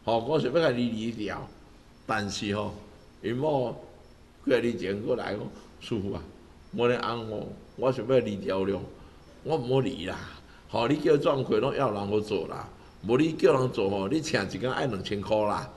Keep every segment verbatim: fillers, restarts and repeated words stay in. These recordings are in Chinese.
吼、我想要甲你离掉，但是吼、因某几个日前过来讲，师傅啊，我咧翁哦，我想要离掉了，我毋好离啦。吼、你叫壮亏拢要人好做啦，无你叫人做吼，你请一工爱两千箍啦。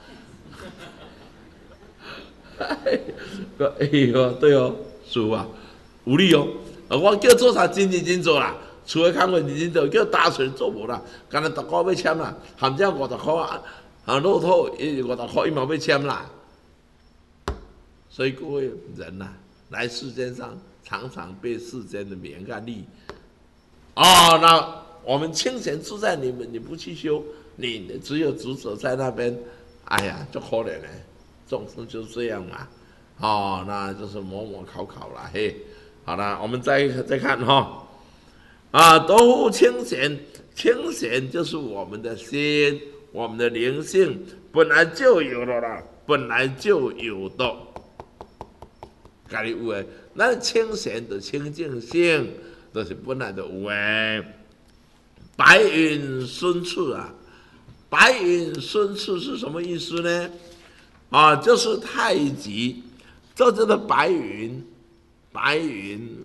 哎哟，对哦，师傅啊，有理哦。我叫做啥真认真做啦，厝诶工课认真做，叫打水做无啦，干那逐个要签啦，含只五十箍啊，啊，骆驼伊五十箍伊嘛要签啦。所以各位人呐、啊，来世间上常常被世间的名跟利。哦，那我们清闲自在，你们你不去修，你只有执着在那边，哎呀，就可怜了。众生就是这样嘛。哦，那就是模模考考了，嘿。好了，我们再再看哈、哦，啊，都护清闲，清闲就是我们的心，我们的灵性本来就有了啦，本来就有的。家己有诶，咱清闲的清净性，都、就是本来就有诶。白云深处啊，白云深处是什么意思呢？啊，就是太极，这就是白云，白云，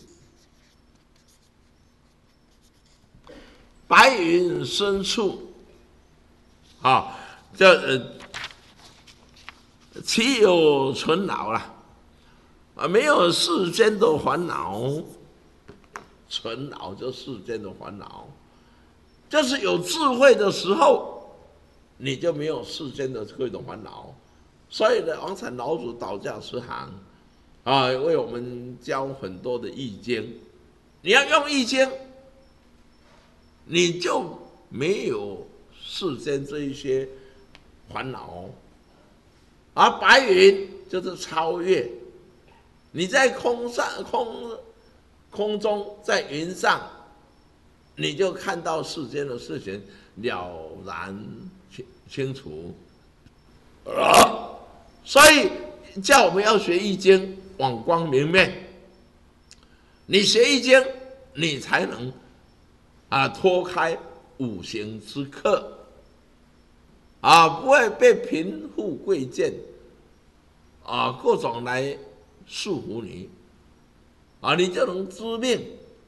白云深处，啊，这呃，岂有存恼啦？啊，没有世间的烦恼，存恼就世间的烦恼，就是有智慧的时候，你就没有世间的各种烦恼。所以呢，王禅老祖导驾师行啊，为我们教很多的易经。你要用易经，你就没有世间这一些烦恼。而白云就是超越，你在空上空空中，在云上，你就看到世间的事情了然清清楚。啊所以叫我们要学易经，往光明面。你学易经，你才能啊脱开五行之克，啊不会被贫富贵贱啊各种来束缚你，啊你就能知命。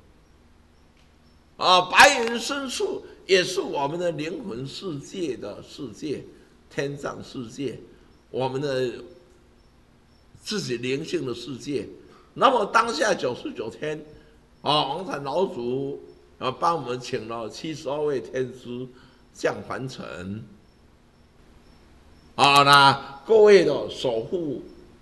啊，白云深处也是我们的灵魂世界的世界，天上世界。我们的自己灵性的世界，那么当下九十九天，啊，王禅老祖啊帮我们请了七十二位天师降凡尘，啊，那各位的守护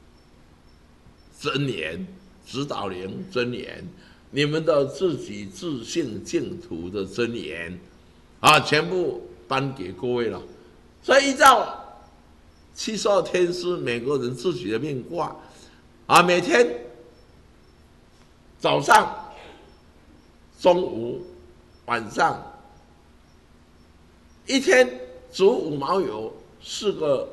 真言、指导灵真言，你们的自己自性净土的真言，啊，全部颁给各位了。所以依照七十二天师每个人自己的命卦，啊，每天早上、中午、晚上，一天煮五毛油，四个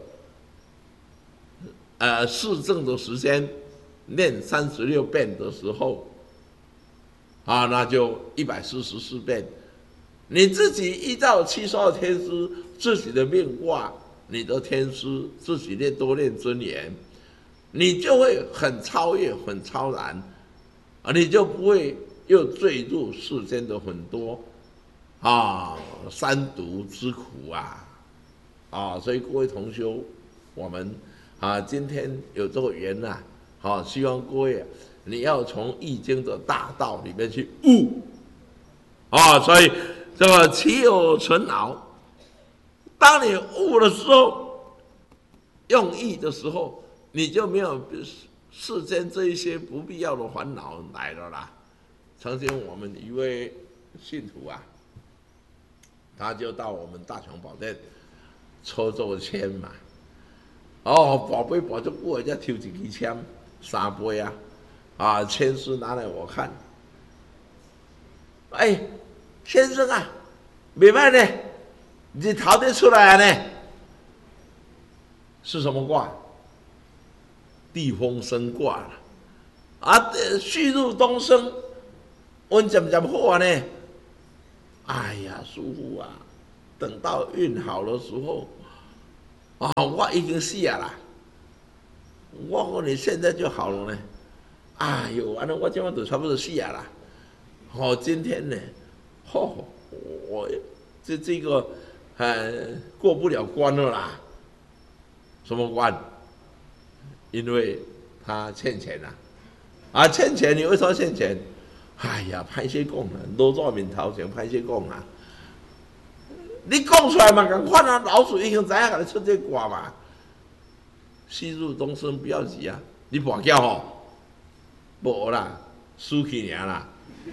呃四正的时间，念三十六遍的时候，啊，那就一百四十四遍。你自己依照七十二天师自己的命卦。你的天师自己念多念真言，你就会很超越、很超然，啊，你就不会又坠入世间的很多啊三毒之苦啊啊！所以各位同修，我们啊今天有这个缘呐，好、啊，希望各位、啊、你要从易经的大道里面去悟啊！所以这个岂有存恼？当你悟的时候，用意的时候，你就没有世间这一些不必要的烦恼来了啦。曾经我们一位信徒啊，他就到我们大雄宝殿抽这个签嘛，哦，宝贝宝就过人家抽几支签，三杯啊，啊，签书拿来我看，哎，先生啊，没办呢。你逃得出来呢？是什么卦？地风生卦了啊！旭入东升，温怎怎好呢？哎呀，师父啊，等到运好的时候， 啊，我已经死啊啦，我讲你现在就好了呢。哎呦，安尼我今晚就差不多死啊啦。哦，今天呢，哦，我这这个呃过不了关了啦。什么关？因为他欠钱啦、啊，啊欠钱，你为什么欠钱？哎呀，歹势讲啦，老早面头前歹势讲啦。你讲出来嘛，共款啊！老鼠已经知影甲你出这卦嘛。戏入东生，不要急啊！你跋筊吼，无啦，输去尔啦。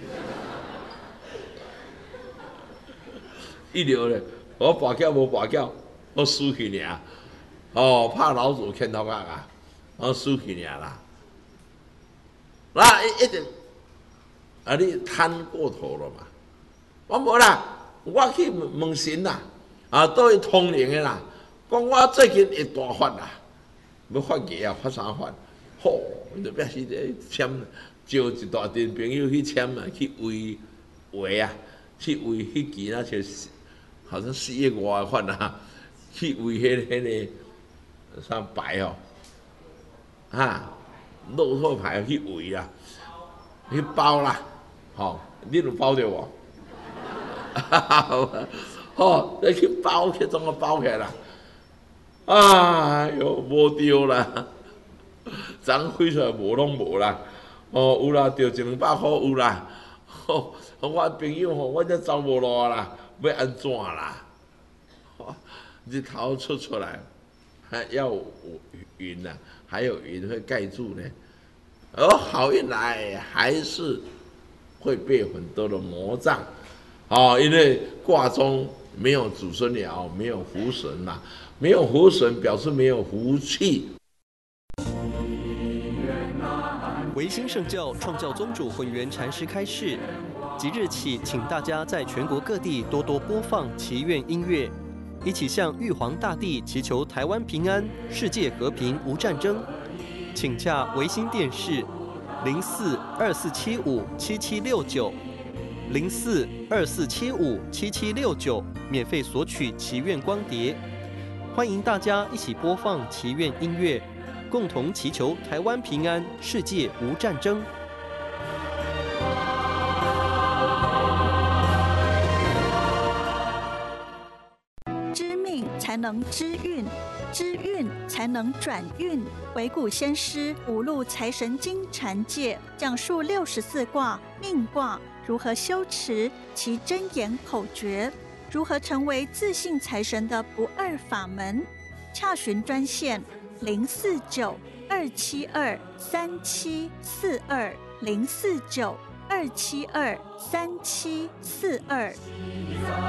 一流咧，我跋筊无跋筊，我输去尔。哦，怕老鼠牵头壳啊，我输去尔啦。那一一定，啊，你贪过头了嘛？我无啦，我去问神啦，啊，倒去通灵的啦，讲我最近会大发啦，要发艺啊，发啥发？吼，就表示咧签，招一大群朋友去签啊，去为为啊，去为迄期那些，好像四月外发啊，去为迄迄个啥牌哦，哈，骆驼牌去为啊，去包啦，吼，你有包着无？吼，你去包去，怎个包起来啦？哎哟，无着啦，昨开出来无拢无啦。哦，有啦，着一两百块有啦。吼，我朋友吼，我才走无路啦，要安怎啦？日头出出来，还要有云呐、啊，还有云会盖住呢。而好运来，还是会被很多的魔障。啊、哦，因为卦中没有祖孙爻，没有福神嘛，没有福神表示没有福气。 维新圣教创教宗主混元禅师开示，即日起，请大家在全国各地多多播放祈愿音乐，一起向玉皇大帝祈求台湾平安、世界和平、无战争。请洽维新电视零四二四七五七七六九。零四二四七五七七六九，免费索取祈愿光碟，欢迎大家一起播放祈愿音乐，共同祈求台湾平安，世界无战争。 知命才能知运，知运才能转运。惟古先师五路财神经禅界讲述六十四卦命卦如何修持其真言口诀，如何成为自信财神的不二法门。洽询专线零四九二七二三七四二零四九二七二三七四二。